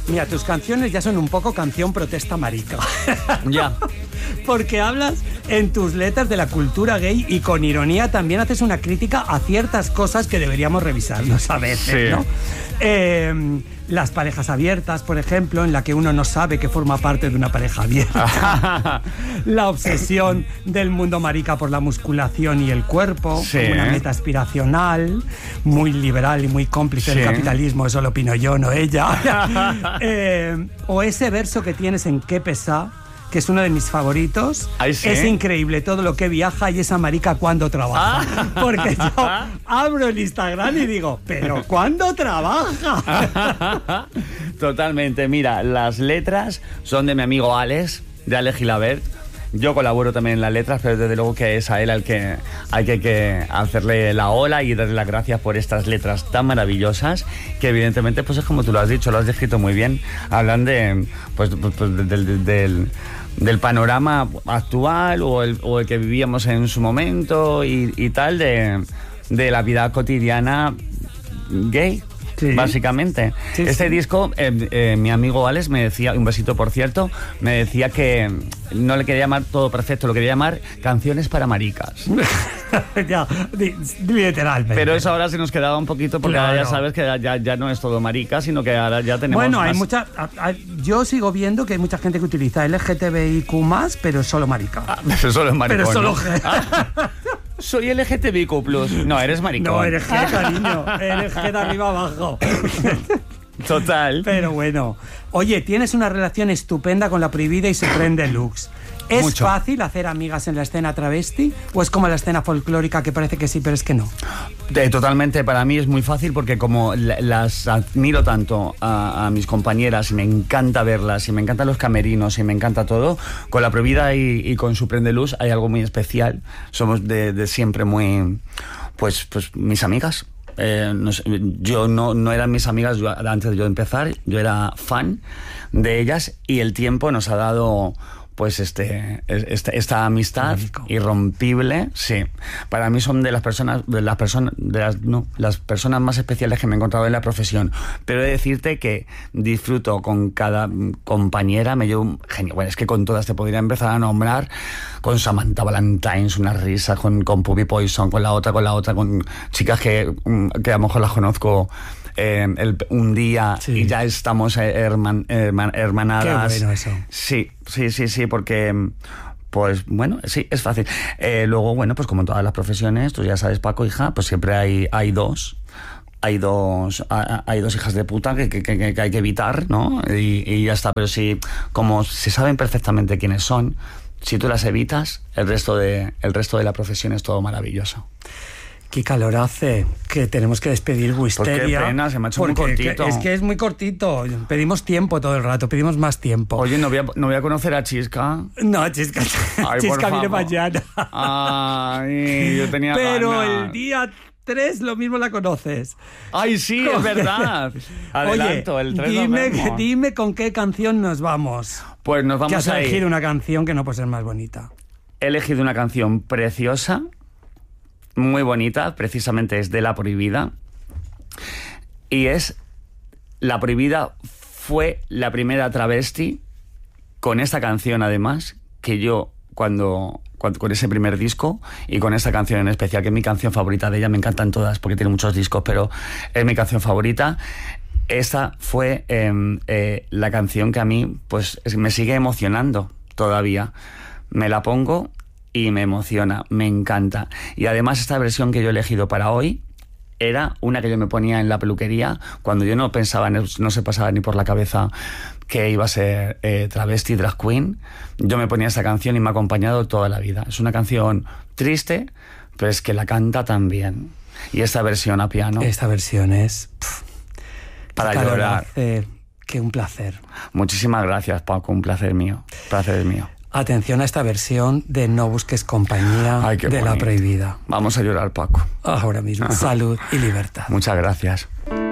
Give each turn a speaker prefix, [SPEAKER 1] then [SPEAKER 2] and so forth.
[SPEAKER 1] Mira, tus canciones ya son un poco canción protesta marica.
[SPEAKER 2] Ya.
[SPEAKER 1] Porque hablas en tus letras de la cultura gay y con ironía también haces una crítica a ciertas cosas que deberíamos revisarnos a veces,
[SPEAKER 2] sí.
[SPEAKER 1] ¿no? Las parejas abiertas, por ejemplo, en la que uno no sabe que forma parte de una pareja abierta. La obsesión del mundo marica por la musculación y el cuerpo,
[SPEAKER 2] sí.
[SPEAKER 1] como una meta aspiracional, muy liberal y muy cómplice
[SPEAKER 2] sí.
[SPEAKER 1] del capitalismo, eso lo opino yo, no ella. O ese verso que tienes en Qué pesá, que es uno de mis favoritos.
[SPEAKER 2] Ay, ¿sí?
[SPEAKER 1] Es increíble todo lo que viaja y esa marica cuando trabaja. Porque yo abro el Instagram y digo, ¿pero cuándo trabaja?
[SPEAKER 2] Totalmente. Mira, las letras son de mi amigo Alex, de Alex Gilabert. Yo colaboro también en las letras, pero desde luego que es a él al que hay que hacerle la ola y darle las gracias por estas letras tan maravillosas que evidentemente pues es como tú lo has dicho, lo has descrito muy bien. Hablan de del panorama actual o el que vivíamos en su momento y tal de la vida cotidiana gay. Sí. Básicamente. Sí, este disco, mi amigo Alex me decía, un besito por cierto, me decía que no le quería llamar Todo Perfecto, lo quería llamar Canciones para Maricas.
[SPEAKER 1] Ya, literalmente.
[SPEAKER 2] Pero eso ahora se nos quedaba un poquito porque
[SPEAKER 1] claro.
[SPEAKER 2] Ahora ya sabes que ya no es todo marica, sino que ahora ya tenemos
[SPEAKER 1] bueno,
[SPEAKER 2] más...
[SPEAKER 1] hay mucha... Yo sigo viendo que hay mucha gente que utiliza LGTBIQ+, pero solo marica.
[SPEAKER 2] Pero solo es maricón,
[SPEAKER 1] pero solo
[SPEAKER 2] ¿no?
[SPEAKER 1] G.
[SPEAKER 2] Soy LGTBIQ+. No, eres maricón.
[SPEAKER 1] No, eres G, cariño. Eres G de arriba abajo.
[SPEAKER 2] Total.
[SPEAKER 1] Pero bueno. Oye, tienes una relación estupenda con La Prohibida y Supreme Deluxe. ¿Es
[SPEAKER 2] Mucho.
[SPEAKER 1] fácil hacer amigas en la escena travesti? ¿O es como la escena folclórica que parece que sí, pero es que no?
[SPEAKER 2] Totalmente, para mí es muy fácil porque como las admiro tanto a mis compañeras y me encanta verlas y me encantan los camerinos y me encanta todo, con La Prohibida y con Supreme Deluxe hay algo muy especial. Somos de siempre muy... Pues mis amigas. Yo no eran mis amigas antes de yo empezar, yo era fan de ellas y el tiempo nos ha dado... pues esta amistad irrompible, sí. Para mí son las personas más especiales que me he encontrado en la profesión. Pero he de decirte que disfruto con cada compañera, me llevo un genio. Bueno, es que con todas te podría empezar a nombrar, con Samantha Valentines, una risa, con Puppy Poison, con la otra, con chicas que a lo mejor las conozco un día sí. Y ya estamos hermanadas.
[SPEAKER 1] Qué bueno eso.
[SPEAKER 2] Sí, porque pues bueno, sí, es fácil. Luego, bueno, pues como en todas las profesiones, tú ya sabes, Paco, hija, pues siempre hay dos hijas de puta que hay que evitar, ¿no? Y ya está, pero sí, como se saben perfectamente quiénes son, si tú las evitas, el resto de la profesión es todo maravilloso.
[SPEAKER 1] Qué calor hace, que tenemos que despedir Wisteria.
[SPEAKER 2] Pues qué pena, se me ha hecho muy cortito.
[SPEAKER 1] Es que es muy cortito. Pedimos tiempo todo el rato, pedimos más tiempo.
[SPEAKER 2] Oye, no voy a conocer a Chisca.
[SPEAKER 1] No, Chisca viene mañana.
[SPEAKER 2] Ay, yo tenía
[SPEAKER 1] Pero
[SPEAKER 2] ganas.
[SPEAKER 1] El día 3 lo mismo la conoces.
[SPEAKER 2] Ay, sí, es verdad. Adelanto,
[SPEAKER 1] oye,
[SPEAKER 2] el 3
[SPEAKER 1] dime con qué canción nos vamos.
[SPEAKER 2] Pues nos vamos
[SPEAKER 1] que has
[SPEAKER 2] a ir.
[SPEAKER 1] elegido una canción que no puede ser más bonita.
[SPEAKER 2] He elegido una canción preciosa, muy bonita, precisamente es de La Prohibida. Y es... La Prohibida fue la primera travesti con esta canción, además, que yo cuando con ese primer disco y con esta canción en especial, que es mi canción favorita de ella, me encantan todas porque tiene muchos discos, pero es mi canción favorita. Esta fue la canción que a mí pues me sigue emocionando todavía. Me la pongo y me emociona, me encanta. Y además esta versión que yo he elegido para hoy era una que yo me ponía en la peluquería cuando yo no pensaba, no se pasaba ni por la cabeza que iba a ser travesti, drag queen. Yo me ponía esta canción y me ha acompañado toda la vida. Es una canción triste, pero es que la canta tan bien. Y esta versión a piano...
[SPEAKER 1] Esta versión es...
[SPEAKER 2] para llorar.
[SPEAKER 1] Que un placer.
[SPEAKER 2] Muchísimas gracias, Paco, un placer mío. Placer es mío.
[SPEAKER 1] Atención a esta versión de No busques compañía.
[SPEAKER 2] Ay,
[SPEAKER 1] de
[SPEAKER 2] bonito.
[SPEAKER 1] La Prohibida.
[SPEAKER 2] Vamos a llorar, Paco.
[SPEAKER 1] Ahora mismo. Salud y libertad.
[SPEAKER 2] Muchas gracias.